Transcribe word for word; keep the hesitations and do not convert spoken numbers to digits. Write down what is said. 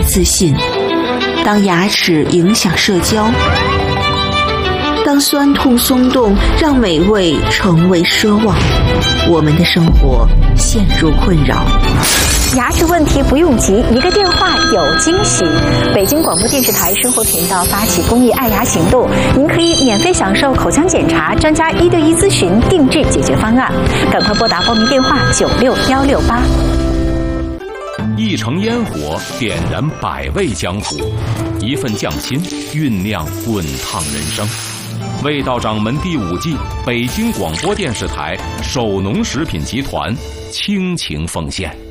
自信，当牙齿影响社交，当酸痛松动让美味成为奢望，我们的生活陷入困扰。 牙齿问题不用急，一个电话有惊喜。北京广播电视台生活频道发起公益爱牙行动，您可以免费享受口腔检查、专家一对一咨询、定制解决方案。赶快拨打报名电话九六幺六八。 一城烟火点燃百味江湖，一份匠心酝酿滚烫人生。味道掌门第五季，北京广播电视台首农食品集团倾情奉献。